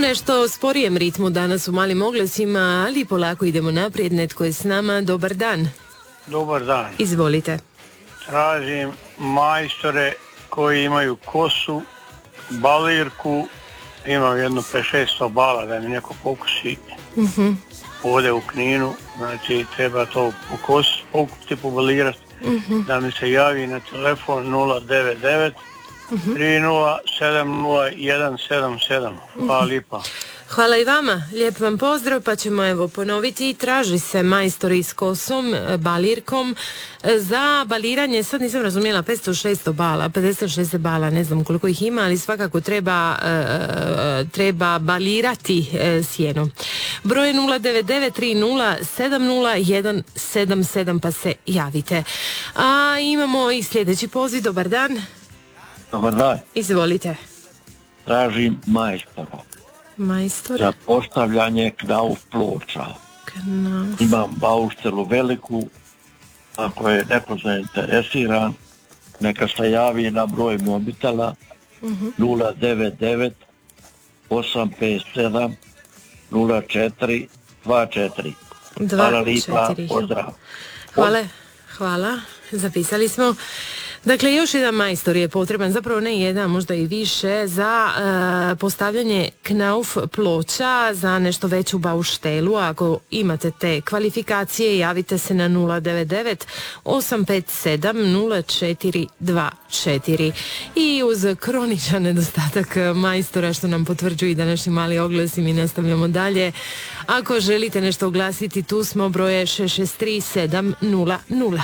nešto sporijem ritmu danas u malim oglasima, ali polako idemo naprijed. Netko je s nama. Dobar dan. Dobar dan. Izvolite. Tražim majstore koji imaju kosu, balirku, imam jedno 5-600 bala da mi neko pokusi ovdje u Kninu, znači treba to pokupiti, pobalirati, da mi se javi na telefon 099 3070 Hvala lipa. Hvala i vama, lijep vam pozdrav, pa ćemo evo ponoviti. Traži se majstori s kosom, balirkom, za baliranje, sad nisam razumjela, 500-600 bala, 56 bala, ne znam koliko ih ima, ali svakako treba balirati sjeno. Broj je 099-3070-177, pa se javite. A imamo i sljedeći poziv. Dobar dan. Dobar dan. Izvolite. Tražim majstora za postavljanje knauf ploča. Imam bauštelu veliku, ako je neko zainteresiran, neka se javi na broj mobitela 099 857 0424. Hvala lipa, pozdrav. Hvala, zapisali smo. Dakle, još jedan majstor je potreban, zapravo ne jedan, možda i više, za postavljanje knauf ploča za nešto veću bauštelu. Ako imate te kvalifikacije, javite se na 099 857 0424. I uz kroničan nedostatak majstora, što nam potvrđuju i današnji mali oglasi, mi nastavljamo dalje. Ako želite nešto oglasiti, tu smo, broje 663 700.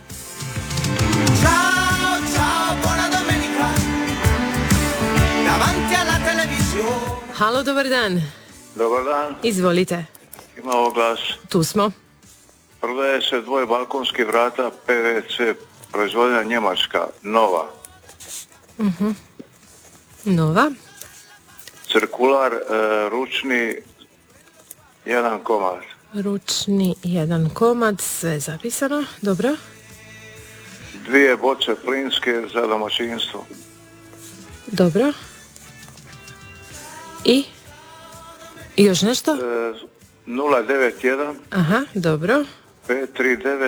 Halo, dobar dan. Dobar dan. Izvolite. Ima oglas. Tu smo. Prodaje se dvoje balkonskih vrata PVC, proizvodnja Njemačka, nova. Nova. Cirkular, ručni, jedan komad. Ručni, jedan komad, sve zapisano, dobro. Dvije boce plinske za domaćinstvo. Dobro. I još nešto? 091 Aha, dobro. 539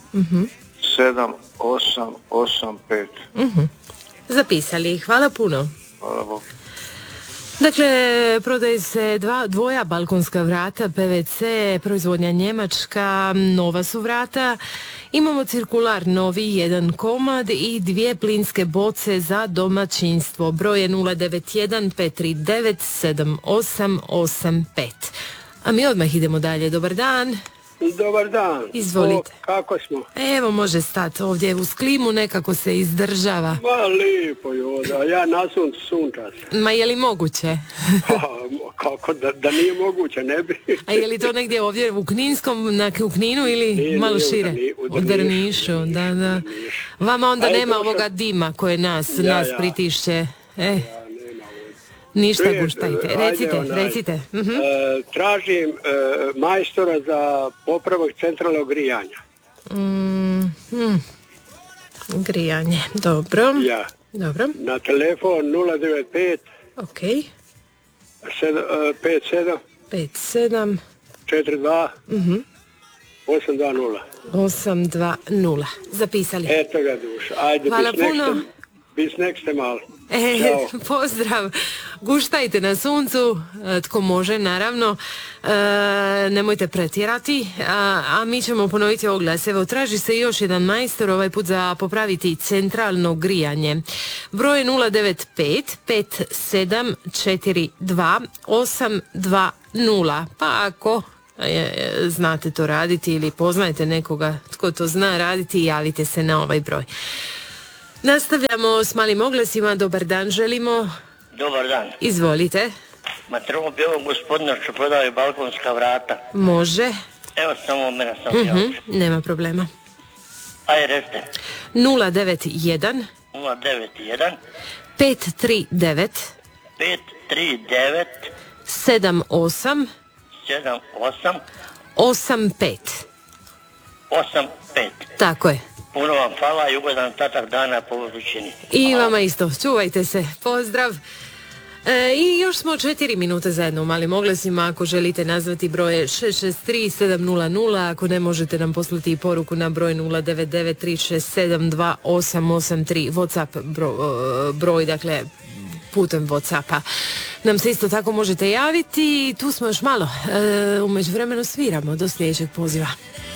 7885. Zapisali ih, hvala puno. Hvala Bog. Dakle, prodaje se dvoja balkonska vrata PVC, proizvodnja Njemačka, nova su vrata. Imamo cirkular novi, jedan komad i dvije plinske boce za domaćinstvo. Broj je 091 539 7885. A mi odmah idemo dalje. Dobar dan. Dobar dan. Izvolite. Kako smo? Evo, može stati ovdje uz klimu, nekako se izdržava. Ma lijepo je ovdje, ja na suncu sunčas. Ma je li moguće? Kako da nije moguće, ne bi. A je li to negdje ovdje u Kninskom, u Kninu ili nije, malo šire? U Drnišu, da. Vama onda nema ovoga dima koje nas pritišće. Ništa guštajte. Recite. Tražim majstora za popravak centralnog grijanja. Grijanje, dobro. Ja. Dobro. Na telefon 095 ok 57 42 820. Zapisali. Eto ga duša. Ajde, hvala puno. Bis nekste malo. Pozdrav. Guštajte na suncu, tko može, naravno. Nemojte pretjerati. A mi ćemo ponoviti oglas. Evo, traži se još jedan majstor, ovaj put za popraviti centralno grijanje. Broj je 095 5742 820. Pa ako znate to raditi ili poznajete nekoga tko to zna raditi, javite se na ovaj broj. Nastavljamo s malim oglasima. Dobar dan želimo. Dobar dan. Izvolite. Ma trebamo bi ovog gospodina što prodaje balkonska vrata. Može. Evo samo mene sam javio. Nema problema. Ajde, recite. 091 539 78 85. Tako je. Puno vam hvala i ugodan tatak dana po vrućini. I vama isto. Čuvajte se. Pozdrav. I još smo 4 minute zajedno u Malim oglasima. Ako želite nazvati broje 663-700, ako ne možete nam poslati i poruku na broj 099-367-2883, WhatsApp broj, dakle putem WhatsAppa nam se isto tako možete javiti. Tu smo još malo, u međuvremenu sviramo do sljedećeg poziva.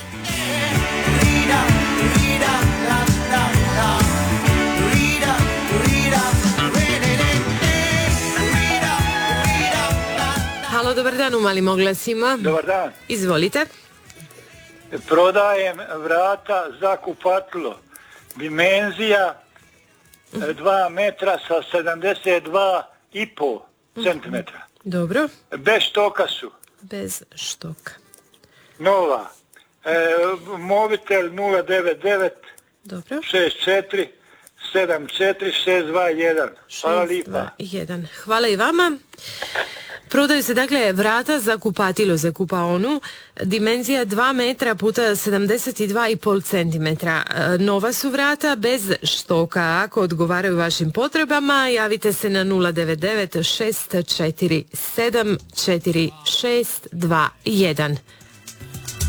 Halo, dobar dan u Malim oglasima. Dobar dan. Izvolite. Prodajem vrata za kupatilo. Dimenzija 2 metra sa 72,5 centimetra. Dobro. Bez štoka su. Bez štoka. Nova. Mobitel 099 Dobro. 64 74 621. Hvala lipa. 621. Hvala i vama. Prodaju se dakle vrata za kupatilo, za kupaonu, dimenzija 2 metra puta 72,5 centimetra. Nova su vrata bez štoka. Ako odgovaraju vašim potrebama, javite se na 099 647 4621.